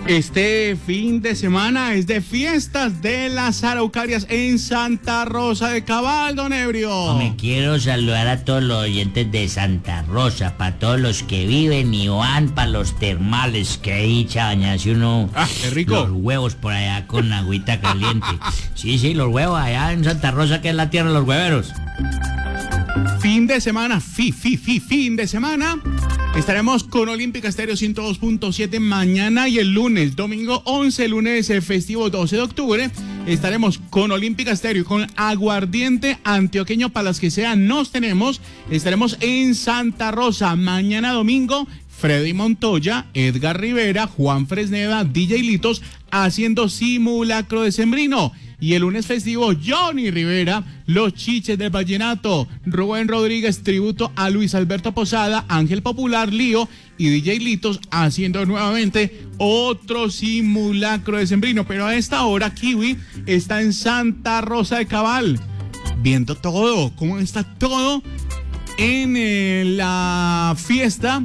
Este fin de semana es de fiestas de las Araucarias en Santa Rosa de Cabal, don Ebrio. Me quiero saludar a todos los oyentes de Santa Rosa, para todos los que viven y van para los termales, que ahí bañarse uno qué rico. Los huevos por allá con agüita caliente. Sí, los huevos allá en Santa Rosa, que es la tierra de los hueveros. Fin de semana, fin de semana. Estaremos con Olímpica Estéreo 102.7 mañana y el lunes, domingo 11, lunes festivo 12 de octubre. Estaremos con Olímpica Estéreo y con Aguardiente Antioqueño para las que sean. Nos tenemos. Estaremos en Santa Rosa mañana domingo. Freddy Montoya, Edgar Rivera, Juan Fresneda, DJ Litos haciendo simulacro decembrino. Y el lunes festivo, Johnny Rivera, Los Chiches del Vallenato, Rubén Rodríguez, tributo a Luis Alberto Posada, Ángel Popular, Lío y DJ Litos haciendo nuevamente otro simulacro decembrino. Pero a esta hora, Kiwi está en Santa Rosa de Cabal, viendo todo, cómo está todo en la fiesta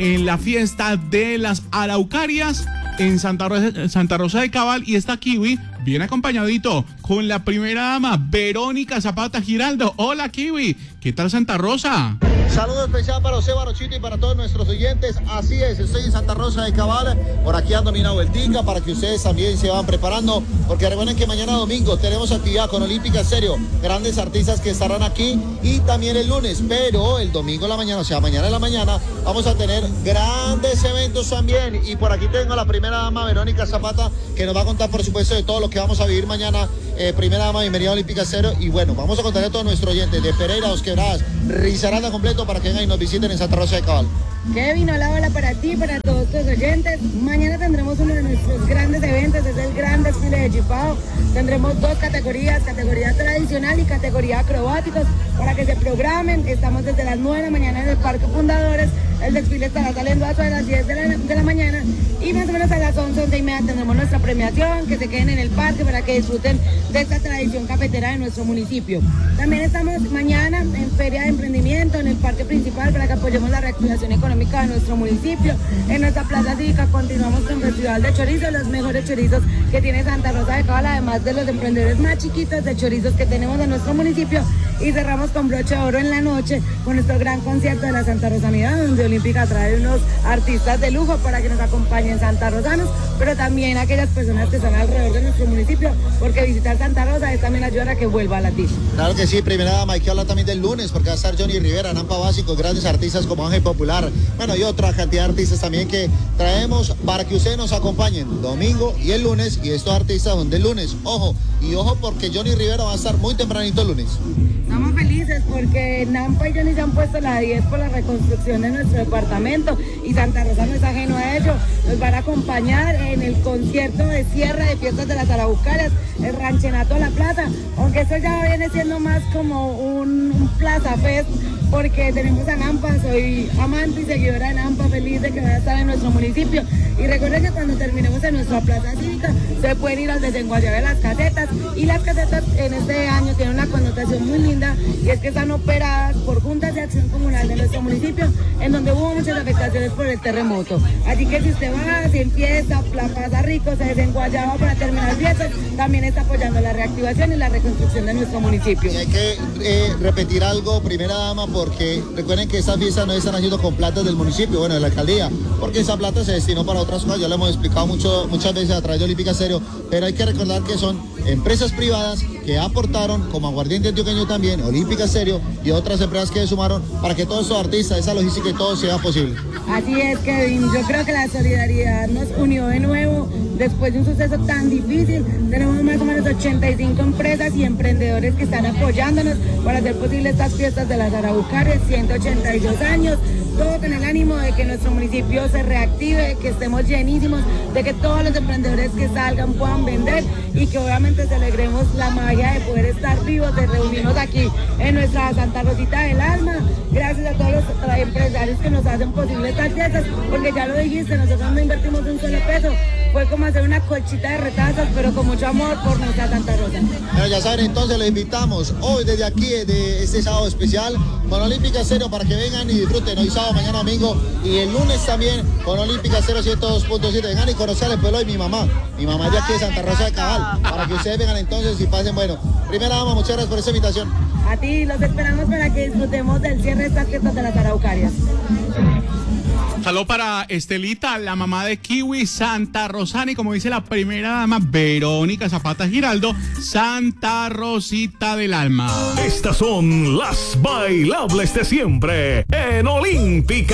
de las Araucarias en Santa Rosa de Cabal, y está Kiwi bien acompañadito con la primera dama Verónica Zapata Giraldo. Hola Kiwi, ¿qué tal Santa Rosa? Saludo especial para José Barochito y para todos nuestros oyentes. Así es, estoy en Santa Rosa de Cabal, por aquí ando una vueltica para que ustedes también se van preparando, porque recuerden que mañana domingo tenemos actividad con Olímpica Estéreo, grandes artistas que estarán aquí, y también el lunes, pero el domingo en la mañana, o sea, mañana en la mañana, vamos a tener grandes eventos también. Y por aquí tengo a la primera dama Verónica Zapata, que nos va a contar por supuesto de todo lo que vamos a vivir mañana. Primera dama, bienvenida a Olímpica Estéreo. Y bueno, vamos a contarle a todos nuestros oyentes de Pereira, Dos Quebradas, Risaralda completo, para que vengan y nos visiten en Santa Rosa de Cabal. Kevin, hola para ti, para todos tus oyentes. Mañana tendremos uno de nuestros grandes eventos, es el gran desfile de Chipao. Tendremos dos categorías, categoría tradicional y categoría acrobáticos, para que se programen. Estamos desde las 9 de la mañana en el Parque Fundadores. El desfile estará saliendo a las 10 de la mañana, y más o menos a las 11:30 tendremos nuestra premiación. Que se queden en el parque para que disfruten de esta tradición cafetera de nuestro municipio. También estamos mañana en Feria de Emprendimiento en el parque principal, para que apoyemos la reactivación económica de nuestro municipio. En nuestra plaza cívica continuamos con Festival de Chorizos, los mejores chorizos que tiene Santa Rosa de Cabal, además de los emprendedores más chiquitos de chorizos que tenemos en nuestro municipio. Y cerramos con broche de oro en la noche con nuestro gran concierto de la Santa Rosanidad, donde Olímpica trae unos artistas de lujo para que nos acompañen santarrosanos, pero también aquellas personas que están alrededor de nuestro municipio, porque visitar Santa Rosa es también ayudar a que vuelva a latir. Claro que sí, primera dama. Hay que hablar también del lunes, porque va a estar Johnny Rivera, Nampa Básico, grandes artistas como Ángel Popular, bueno, y otra cantidad de artistas también que traemos para que ustedes nos acompañen domingo y el lunes. Y estos artistas son del lunes, ojo porque Johnny Rivera va a estar muy tempranito el lunes. Estamos felices porque Nampa y Johnny se han puesto la 10 por la reconstrucción de nuestro departamento, y Santa Rosa no es ajeno a ello. Nos van a acompañar en el concierto de cierre de fiestas de las Araucarias, el Ranchenato a la Plaza, aunque esto ya viene siendo más como un Plaza Fest, porque tenemos a Nampa. Soy amante y seguidora de Nampa, feliz de que vaya a estar en nuestro municipio. Y recuerden que cuando terminemos en nuestra plaza cívica se pueden ir al desenguayabe de las casetas, y las casetas en este año tienen una connotación muy linda, y es que están operadas por juntas de acción comunal de nuestro municipio, en donde hubo muchas afectaciones por el terremoto. Así que si usted va, si empieza, la pasa rico, se desenguayaba para terminar fiestas, también está apoyando la reactivación y la reconstrucción de nuestro municipio. Y hay que repetir algo, primera dama, porque recuerden que estas fiestas no están haciendo con plata del municipio, bueno, de la alcaldía, porque esa plata se destinó para otras cosas. Ya lo hemos explicado muchas veces a través de Olímpica Estéreo, pero hay que recordar que son empresas privadas que aportaron, como Aguardiente Antioqueño también, Olímpica Estéreo y otras empresas que sumaron para que todos estos artistas, esa logística y todo sea posible. Así es, Kevin, yo creo que la solidaridad nos unió de nuevo después de un suceso tan difícil. Tenemos más o menos 85 empresas y emprendedores que están apoyándonos para hacer posible estas fiestas de las Araucarias, 182 años, todo con el ánimo de que nuestro municipio se reactive, que estemos llenísimos, de que todos los emprendedores que salgan puedan vender, y que obviamente celebremos la magia de poder estar vivos, de reunirnos aquí en nuestra Santa Rosita del Alma. Gracias a todos los empresarios que nos hacen posible estas fiestas, porque ya lo dijiste, nosotros no invertimos un solo peso. fue como hacer una colchita de retazos, pero con mucho amor por nuestra Santa Rosa. Bueno, ya saben, entonces los invitamos hoy desde aquí, de este sábado especial, con Olímpica Estéreo, para que vengan y disfruten hoy sábado, mañana domingo, y el lunes también con Olímpica Estéreo 102.7. Vengan y conocer el pueblo de mi mamá. Mi mamá es de aquí de Santa Rosa de Cabal, para que ustedes vengan entonces y pasen bueno. Primera dama, muchas gracias por esta invitación. A ti, los esperamos para que disfrutemos del cierre de estas fiestas de las Araucarias. Saludo para Estelita, la mamá de Kiwi, Santa Rosana, y como dice la primera dama, Verónica Zapata Giraldo, Santa Rosita del Alma. Estas son las bailables de siempre en Olímpica.